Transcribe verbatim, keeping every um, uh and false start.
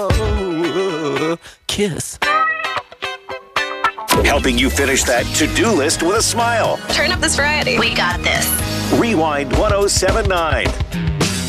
Oh, kiss. Helping you finish that to-do list with a smile. Turn up this variety. We got this. Rewind one oh seven point nine.